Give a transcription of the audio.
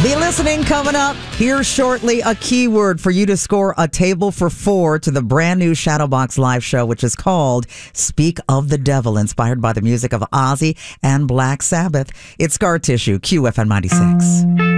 Be listening coming up here shortly. A keyword for you to score a table for 4 to the brand new Shadowbox live show, which is called Speak of the Devil, inspired by the music of Ozzy and Black Sabbath. It's Scar Tissue, QFN 96.